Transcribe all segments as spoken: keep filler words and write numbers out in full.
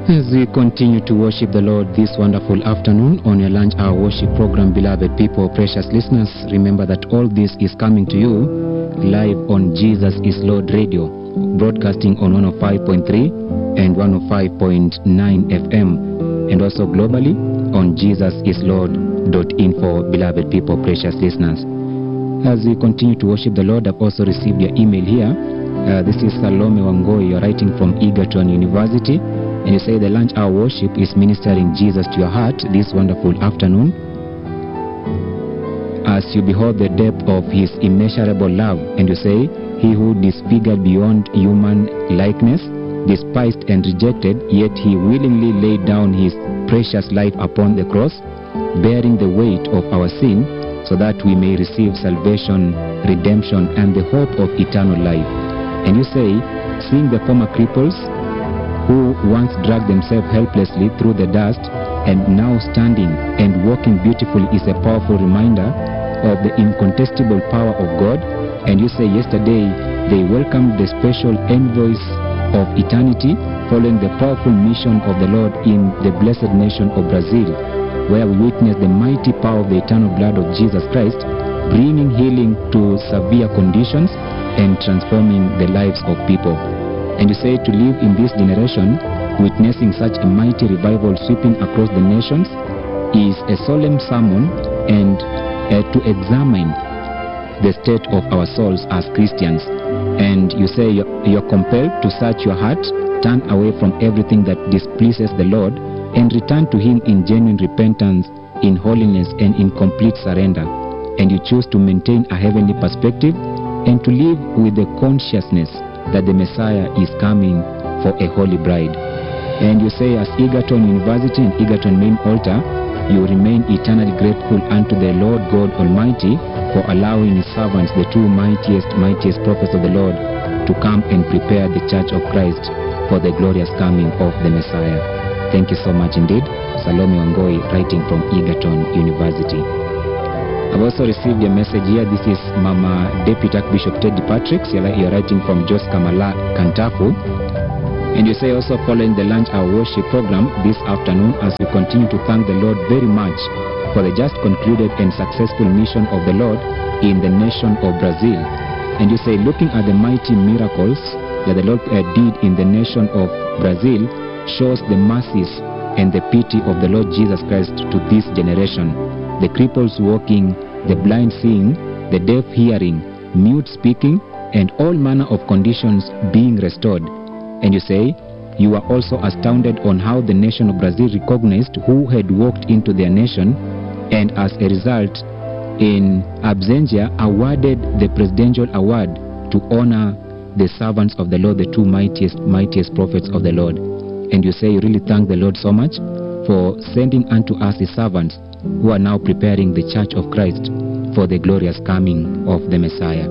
As we continue to worship the Lord this wonderful afternoon on your lunch hour worship program, beloved people, precious listeners, remember that all this is coming to you live on Jesus is Lord Radio, broadcasting on one oh five point three and one oh five point nine F M, and also globally on jesus is lord dot info, beloved people, precious listeners. As we continue to worship the Lord, I've also received your email here. Uh, this is Salome Wangoi. You're writing from Egerton University. And you say the lunch hour worship is ministering Jesus to your heart this wonderful afternoon as you behold the depth of his immeasurable love. And you say, he who disfigured beyond human likeness, despised and rejected, yet he willingly laid down his precious life upon the cross, bearing the weight of our sin, so that we may receive salvation, redemption, and the hope of eternal life. And you say, seeing the former cripples who once dragged themselves helplessly through the dust and now standing and walking beautifully is a powerful reminder of the incontestable power of God. And you say yesterday they welcomed the special envoys of eternity following the powerful mission of the Lord in the blessed nation of Brazil, where we witnessed the mighty power of the eternal blood of Jesus Christ, bringing healing to severe conditions and transforming the lives of people. And you say to live in this generation, witnessing such a mighty revival sweeping across the nations, is a solemn sermon and uh, to examine the state of our souls as Christians. And you say you're, you're compelled to search your heart, turn away from everything that displeases the Lord, and return to Him in genuine repentance, in holiness, and in complete surrender. And you choose to maintain a heavenly perspective and to live with the consciousness that the Messiah is coming for a holy bride. And you say, as Egerton University and Egerton Main Altar, you remain eternally grateful unto the Lord God Almighty for allowing His servants, the two mightiest, mightiest prophets of the Lord, to come and prepare the Church of Christ for the glorious coming of the Messiah. Thank you so much indeed. Salome Wangoi, writing from Egerton University. I've also received a message here. This is Mama Deputy Archbishop Teddy Patrick. You're writing from Jos Kamala, Kantafu. And you say also, following the lunch hour worship program this afternoon, as we continue to thank the Lord very much for the just concluded and successful mission of the Lord in the nation of Brazil. And you say, looking at the mighty miracles that the Lord uh, did in the nation of Brazil shows the mercies and the pity of the Lord Jesus Christ to this generation. The cripples walking, the blind seeing, the deaf hearing, mute speaking, and all manner of conditions being restored. And you say, you are also astounded on how the nation of Brazil recognized who had walked into their nation, and as a result, in absentia, awarded the presidential award to honor the servants of the Lord, the two mightiest, mightiest prophets of the Lord. And you say, you really thank the Lord so much for sending unto us His servants, who are now preparing the Church of Christ for the glorious coming of the Messiah.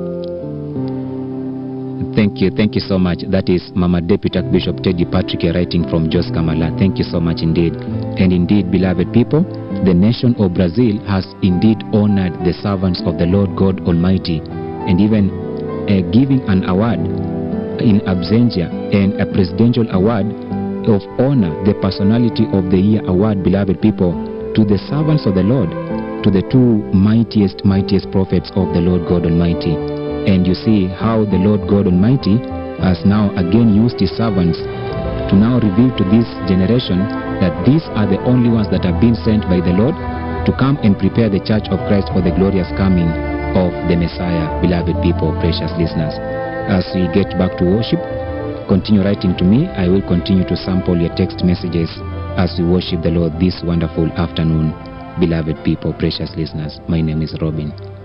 Thank you, thank you so much. That is Mama Deputy Archbishop Teddy Patrick writing from Jos Kamala. Thank you so much indeed. And indeed, beloved people, the nation of Brazil has indeed honored the servants of the Lord God Almighty, and even uh, giving an award in absentia and a presidential award of honor, the Personality of the Year award, beloved people, to the servants of the Lord, to the two mightiest, mightiest prophets of the Lord God Almighty. And you see how the Lord God Almighty has now again used His servants to now reveal to this generation that these are the only ones that have been sent by the Lord to come and prepare the Church of Christ for the glorious coming of the Messiah, beloved people, precious listeners. As we get back to worship, continue writing to me. I will continue to sample your text messages as we worship the Lord this wonderful afternoon, beloved people, precious listeners. My name is Robin.